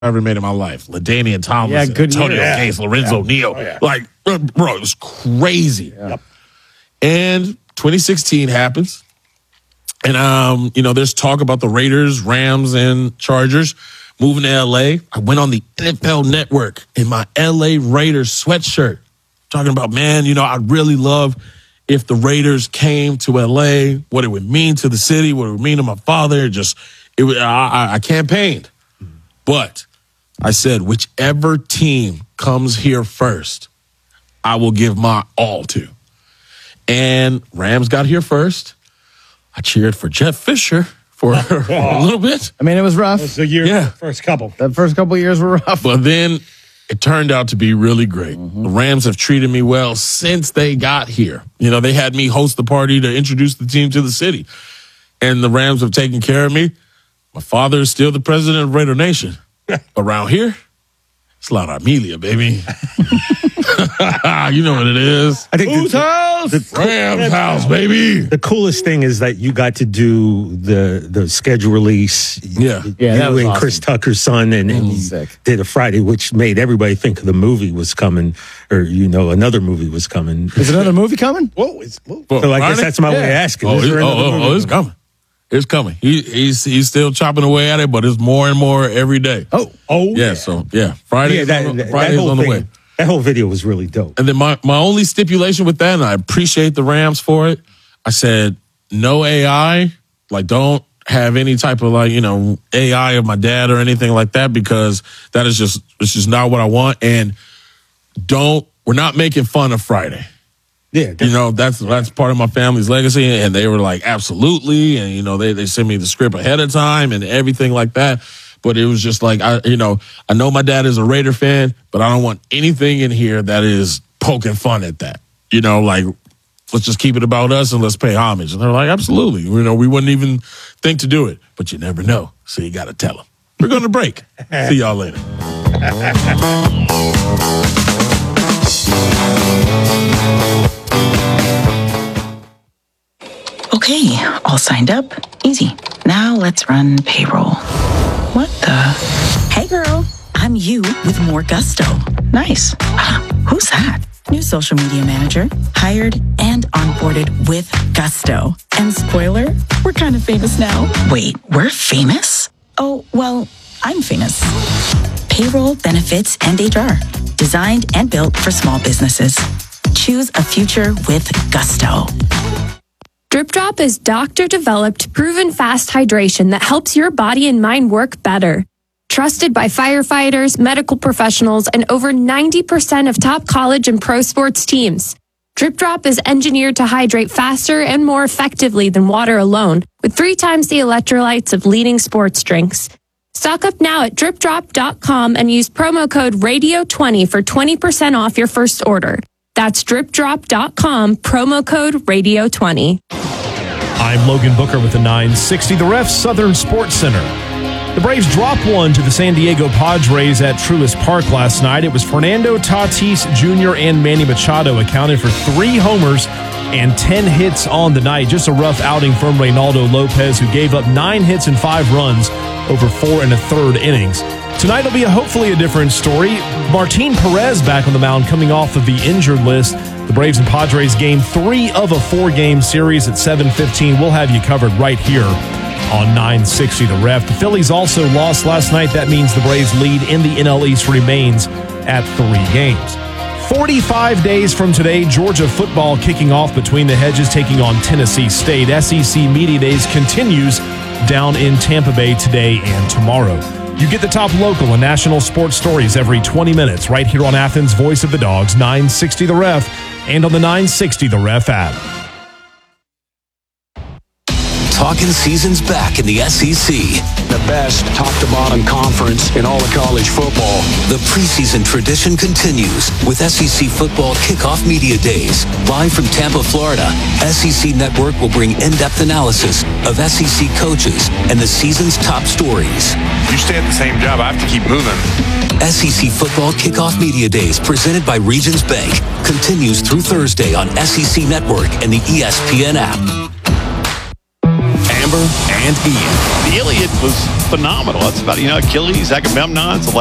I ever made in my life. LaDainian Tomlinson, Antonio Gates, Lorenzo Neal. Oh, yeah. Like, bro, it was crazy. Yep. And 2016 happens. And, there's talk about the Raiders, Rams, and Chargers moving to L.A. I went on the NFL Network in my L.A. Raiders sweatshirt. Talking about, man, I'd really love if the Raiders came to L.A., what it would mean to the city, what it would mean to my father. I campaigned. But I said, whichever team comes here first, I will give my all to. And Rams got here first. I cheered for Jeff Fisher for a little bit. I mean, it was rough. It was the year, Yeah. first couple. The first couple of years were rough. But then it turned out to be really great. The Rams have treated me well since they got here. They had me host the party to introduce the team to the city. And the Rams have taken care of me. My father is still the president of Raider Nation. Around here, it's La Amelia, baby. You know what it is. I think Whose house? Rams house, baby. the coolest thing is that you got to do the schedule release. Yeah. Yeah, that you was and awesome. Chris Tucker's son, and you Sick. did a Friday, which made everybody think the movie was coming, or another movie was coming. Is another movie coming? Whoa, it's whoa. So I guess that's my way of asking. Is there another movie? It's coming. It's coming. He's still chopping away at it, but it's more and more every day. Oh, Yeah, so Friday, that Friday's whole on the thing, way. That whole video was really dope. And then my only stipulation with that, and I appreciate the Rams for it, I said, no AI, like don't have any type of AI of my dad or anything like that, because that is it's just not what I want. And we're not making fun of Friday. Yeah, That's part of my family's legacy, and they were like, absolutely, and they sent me the script ahead of time and everything like that. But it was just like I know my dad is a Raider fan, but I don't want anything in here that is poking fun at that. Let's just keep it about us and let's pay homage. And they're like, absolutely, we wouldn't even think to do it, but you never know, so you got to tell them. We're going to break. See y'all later. Okay, all signed up. Easy. Now let's run payroll. What the? Hey girl, I'm you with more gusto. Nice. Who's that? New social media manager. Hired and onboarded with gusto. And spoiler, we're kind of famous now. Wait, we're famous? Oh, well, I'm famous. Payroll, benefits, and HR. Designed and built for small businesses. Choose a future with gusto. Drip Drop is doctor-developed, proven fast hydration that helps your body and mind work better. Trusted by firefighters, medical professionals, and over 90% of top college and pro sports teams. Drip Drop is engineered to hydrate faster and more effectively than water alone, with 3 times the electrolytes of leading sports drinks. Stock up now at dripdrop.com and use promo code RADIO20 for 20% off your first order. That's dripdrop.com, promo code RADIO20. I'm Logan Booker with the 960 The Ref Southern Sports Center. The Braves dropped one to the San Diego Padres at Truist Park last night. It was Fernando Tatis Jr. and Manny Machado accounted for 3 homers and 10 hits on the night. Just a rough outing from Reynaldo Lopez, who gave up 9 hits and 5 runs over 4 1/3 innings. Tonight will be hopefully a different story. Martin Perez back on the mound coming off of the injured list. The Braves and Padres game 3 of a 4-game series at 7:15. We'll have you covered right here on 960 The Ref. The Phillies also lost last night. That means the Braves' lead in the NL East remains at 3 games. 45 days from today, Georgia football kicking off between the hedges, taking on Tennessee State. SEC Media Days continues down in Tampa Bay today and tomorrow. You get the top local and national sports stories every 20 minutes right here on Athens' Voice of the Dogs, 960 The Ref, and on the 960 The Ref app. Talking season's back in the SEC. The best top-to-bottom conference in all of college football. The preseason tradition continues with SEC Football Kickoff Media Days. Live from Tampa, Florida, SEC Network will bring in-depth analysis of SEC coaches and the season's top stories. You stay at the same job, I have to keep moving. SEC Football Kickoff Media Days, presented by Regions Bank, continues through Thursday on SEC Network and the ESPN app. Amber and Ian. The Iliad was phenomenal. That's about, Achilles, Agamemnon. It's